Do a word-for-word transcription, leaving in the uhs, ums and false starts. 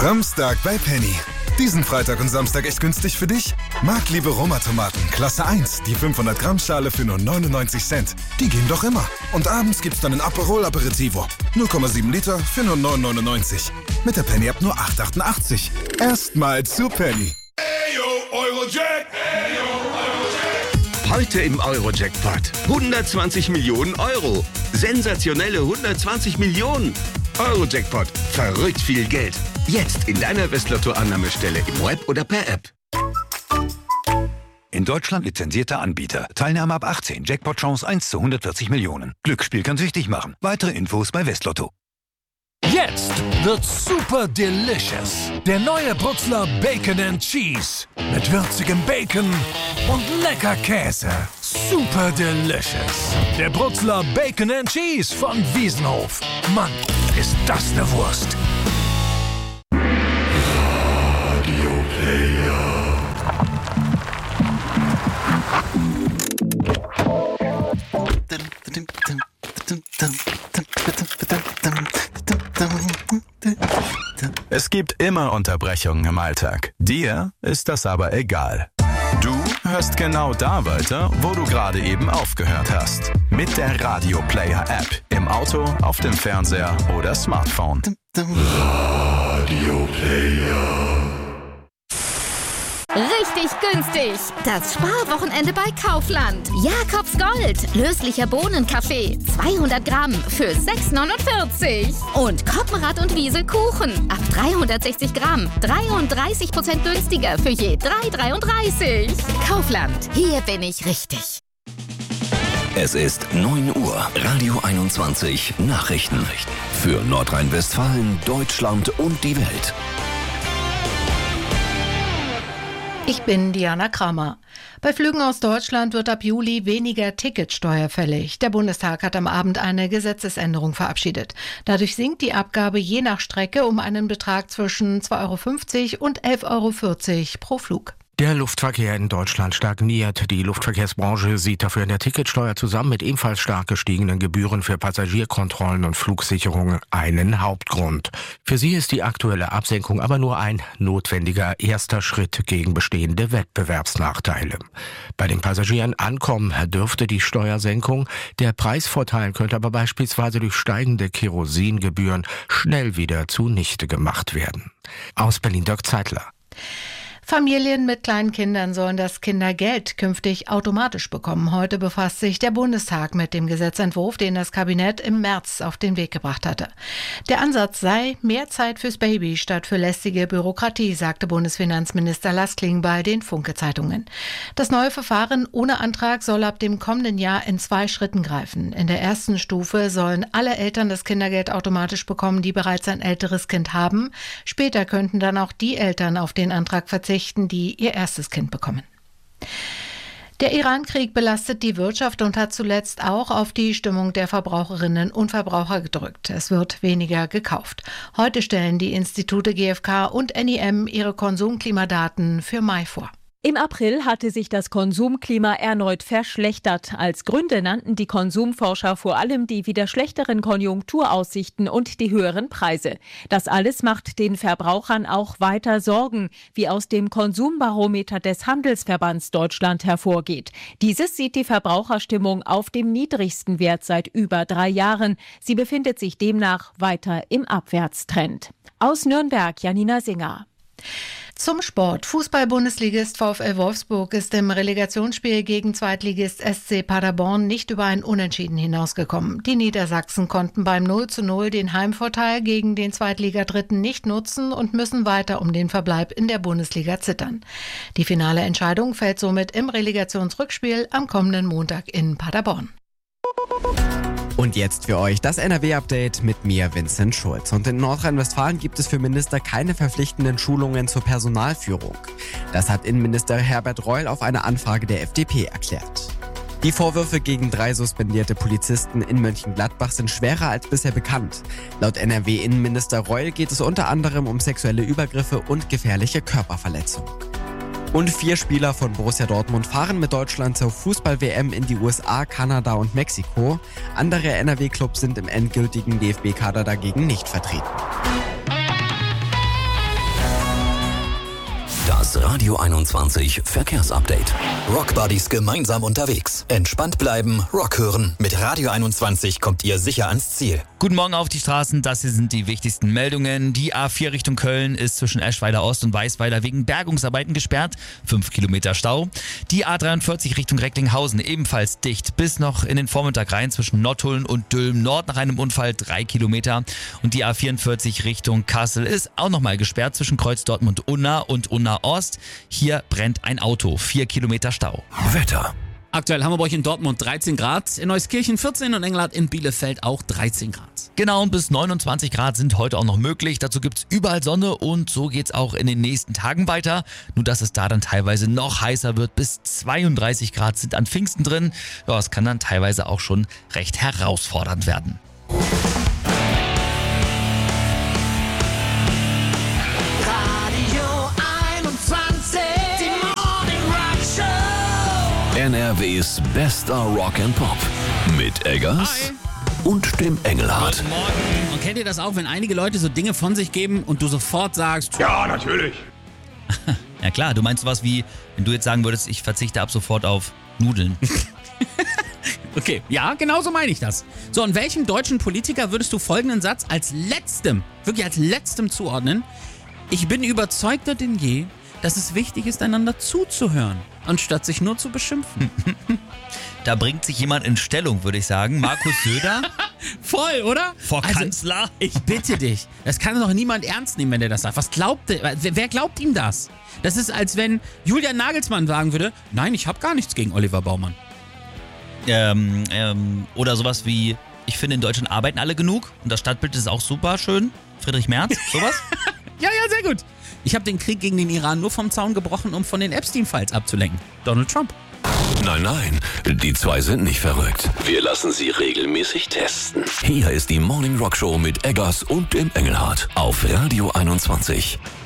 Samstag bei Penny. Diesen Freitag und Samstag echt günstig für dich? Marktliebe Roma-Tomaten, Klasse eins, die fünfhundert Gramm Schale für nur neunundneunzig Cent. Die gehen doch immer. Und abends gibt's dann ein Aperol Aperitivo. null Komma sieben Liter für nur neun neunundneunzig. Mit der Penny-App nur acht achtundachtzig. Erstmal zu Penny. Eyo, Eurojack! Eyo, Eurojack! Heute im Eurojackpot. hundertzwanzig Millionen Euro. Sensationelle hundertzwanzig Millionen. Eurojackpot. Verrückt viel Geld. Jetzt in deiner Westlotto-Annahmestelle im Web oder per App. In Deutschland lizenzierter Anbieter. Teilnahme ab achtzehn. Jackpot-Chance eins zu hundertvierzig Millionen. Glücksspiel kann süchtig machen. Weitere Infos bei Westlotto. Jetzt wird's super delicious. Der neue Bruxler Bacon and Cheese. Mit würzigem Bacon und lecker Käse. Super delicious. Der Bruxler Bacon and Cheese von Wiesenhof. Mann, ist das eine Wurst. Radio Player. Es gibt immer Unterbrechungen im Alltag. Dir ist das aber egal. Du hörst genau da weiter, wo du gerade eben aufgehört hast. Mit der Radio Player App. Im Auto, auf dem Fernseher oder Smartphone. Radio Player. Richtig günstig. Das Sparwochenende bei Kaufland. Jakobs Gold. Löslicher Bohnenkaffee. zweihundert Gramm für sechs neunundvierzig. Und Koppenrad und Wiesel Kuchen. Ab dreihundertsechzig Gramm. dreiunddreißig Prozent günstiger für je drei dreiunddreißig. Kaufland. Hier bin ich richtig. Es ist neun Uhr. Radio einundzwanzig Nachrichten. Für Nordrhein-Westfalen, Deutschland und die Welt. Ich bin Diana Kramer. Bei Flügen aus Deutschland wird ab Juli weniger Ticketsteuer fällig. Der Bundestag hat am Abend eine Gesetzesänderung verabschiedet. Dadurch sinkt die Abgabe je nach Strecke um einen Betrag zwischen zwei Euro fünfzig und elf Euro vierzig pro Flug. Der Luftverkehr in Deutschland stagniert. Die Luftverkehrsbranche sieht dafür in der Ticketsteuer zusammen mit ebenfalls stark gestiegenen Gebühren für Passagierkontrollen und Flugsicherung einen Hauptgrund. Für sie ist die aktuelle Absenkung aber nur ein notwendiger erster Schritt gegen bestehende Wettbewerbsnachteile. Bei den Passagieren ankommen dürfte die Steuersenkung. Der Preisvorteil könnte aber beispielsweise durch steigende Kerosingebühren schnell wieder zunichte gemacht werden. Aus Berlin Dirk Zeitler. Familien mit kleinen Kindern sollen das Kindergeld künftig automatisch bekommen. Heute befasst sich der Bundestag mit dem Gesetzentwurf, den das Kabinett im März auf den Weg gebracht hatte. Der Ansatz sei mehr Zeit fürs Baby statt für lästige Bürokratie, sagte Bundesfinanzminister Laskling bei den Funke-Zeitungen. Das neue Verfahren ohne Antrag soll ab dem kommenden Jahr in zwei Schritten greifen. In der ersten Stufe sollen alle Eltern das Kindergeld automatisch bekommen, die bereits ein älteres Kind haben. Später könnten dann auch die Eltern auf den Antrag verzichten, die ihr erstes Kind bekommen. Der Iran-Krieg belastet die Wirtschaft und hat zuletzt auch auf die Stimmung der Verbraucherinnen und Verbraucher gedrückt. Es wird weniger gekauft. Heute stellen die Institute G F K und N I M ihre Konsumklimadaten für Mai vor. Im April hatte sich das Konsumklima erneut verschlechtert. Als Gründe nannten die Konsumforscher vor allem die wieder schlechteren Konjunkturaussichten und die höheren Preise. Das alles macht den Verbrauchern auch weiter Sorgen, wie aus dem Konsumbarometer des Handelsverbands Deutschland hervorgeht. Dieses sieht die Verbraucherstimmung auf dem niedrigsten Wert seit über drei Jahren. Sie befindet sich demnach weiter im Abwärtstrend. Aus Nürnberg, Janina Singer. Zum Sport. Fußball-Bundesligist VfL Wolfsburg ist im Relegationsspiel gegen Zweitligist S C Paderborn nicht über ein Unentschieden hinausgekommen. Die Niedersachsen konnten beim null zu null den Heimvorteil gegen den Zweitligadritten nicht nutzen und müssen weiter um den Verbleib in der Bundesliga zittern. Die finale Entscheidung fällt somit im Relegationsrückspiel am kommenden Montag in Paderborn. Und jetzt für euch das N R W-Update mit mir, Vincent Schulz. Und in Nordrhein-Westfalen gibt es für Minister keine verpflichtenden Schulungen zur Personalführung. Das hat Innenminister Herbert Reul auf eine Anfrage der F D P erklärt. Die Vorwürfe gegen drei suspendierte Polizisten in Mönchengladbach sind schwerer als bisher bekannt. Laut N R W-Innenminister Reul geht es unter anderem um sexuelle Übergriffe und gefährliche Körperverletzung. Und vier Spieler von Borussia Dortmund fahren mit Deutschland zur Fußball-W M in die U S A, Kanada und Mexiko. Andere N R W-Clubs sind im endgültigen D F B-Kader dagegen nicht vertreten. Radio einundzwanzig Verkehrsupdate. Rock Buddies gemeinsam unterwegs. Entspannt bleiben, Rock hören. Mit Radio einundzwanzig kommt ihr sicher ans Ziel. Guten Morgen auf die Straßen, das hier sind die wichtigsten Meldungen. Die A vier Richtung Köln ist zwischen Eschweiler Ost und Weißweiler wegen Bergungsarbeiten gesperrt. fünf Kilometer Stau. Die A dreiundvierzig Richtung Recklinghausen ebenfalls dicht bis noch in den Vormittag rein zwischen Nottuln und Dülmen Nord nach einem Unfall drei Kilometer. Und die A vierundvierzig Richtung Kassel ist auch nochmal gesperrt zwischen Kreuz Dortmund-Unna und Unna Ost. Hier brennt ein Auto, vier Kilometer Stau. Wetter. Aktuell haben wir in Dortmund dreizehn Grad, in Euskirchen vierzehn und Engelhardt in Bielefeld auch dreizehn Grad. Genau, und bis neunundzwanzig Grad sind heute auch noch möglich. Dazu gibt's überall Sonne und so geht's auch in den nächsten Tagen weiter. Nur dass es da dann teilweise noch heißer wird. Bis zweiunddreißig Grad sind an Pfingsten drin. Ja, es kann dann teilweise auch schon recht herausfordernd werden. N R Ws bester Rock and Pop mit Eggers Hi. und dem Engelhardt. Guten Morgen. Und kennt ihr das auch, wenn einige Leute so Dinge von sich geben und du sofort sagst, Ja, natürlich. Ja klar, du meinst sowas wie, wenn du jetzt sagen würdest, ich verzichte ab sofort auf Nudeln. Okay, ja, genau so meine ich das. So, und welchem deutschen Politiker würdest du folgenden Satz als letztem, wirklich als letztem zuordnen? Ich bin überzeugter denn je, dass es wichtig ist, einander zuzuhören, anstatt sich nur zu beschimpfen. Da bringt sich jemand in Stellung, würde ich sagen. Markus Söder. Voll, oder? Vor Also, Kanzler. Ich bitte dich. Das kann doch niemand ernst nehmen, wenn der das sagt. Was glaubt der? Wer glaubt ihm das? Das ist, als wenn Julian Nagelsmann sagen würde, nein, ich habe gar nichts gegen Oliver Baumann. Ähm, ähm, oder sowas wie, ich finde in Deutschland arbeiten alle genug und das Stadtbild ist auch super schön. Friedrich Merz, sowas? Ja, ja, sehr gut. Ich habe den Krieg gegen den Iran nur vom Zaun gebrochen, um von den Epstein-Files abzulenken. Donald Trump. Nein, nein, die zwei sind nicht verrückt. Wir lassen sie regelmäßig testen. Hier ist die Morning Rock Show mit Eggers und dem Engelhardt auf Radio einundzwanzig.